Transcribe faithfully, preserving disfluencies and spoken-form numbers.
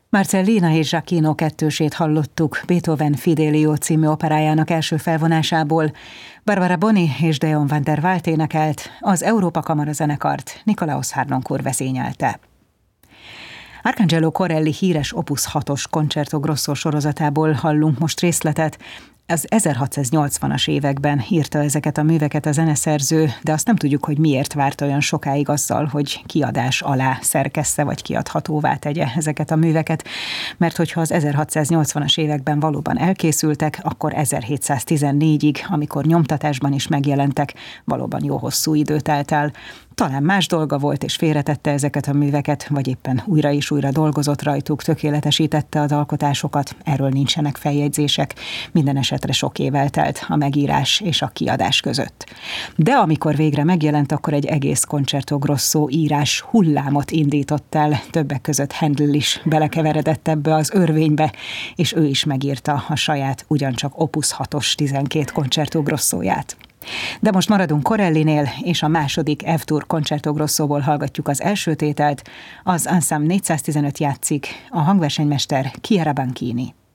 Marcellina és Giacchino kettősét hallottuk Beethoven Fidelio című operájának első felvonásából. Barbara Boni és Deon van der Waalt énekelt, az Európa Kamara zenekart Nikolaus Harnoncourt vezényelte. Arcangelo Corelli híres Opus hatos Concerto Grosso sorozatából hallunk most részletet. Az ezerhatszáznyolcvanas években írta ezeket a műveket a zeneszerző, de azt nem tudjuk, hogy miért várt olyan sokáig azzal, hogy kiadás alá szerkessze vagy kiadhatóvá tegye ezeket a műveket, mert hogyha az ezerhatszáznyolcvanas években valóban elkészültek, akkor ezerhétszáztizennégyig, amikor nyomtatásban is megjelentek, valóban jó hosszú idő telt el. Talán más dolga volt, és félretette ezeket a műveket, vagy éppen újra és újra dolgozott rajtuk, tökéletesítette az alkotásokat, erről nincsenek feljegyzések, minden esetre sok év eltelt a megírás és a kiadás között. De amikor végre megjelent, akkor egy egész Concerto Grosso írás hullámot indított el, többek között Handel is belekeveredett ebbe az örvénybe, és ő is megírta a saját ugyancsak Opus hatos tizenkét Concerto Grossóját. De most maradunk Corellinél, és a második F-dur Concerto Grossóból hallgatjuk az első tételt, az Ensemble négyszáztizenöt játszik, a hangversenymester Chiara Banchini.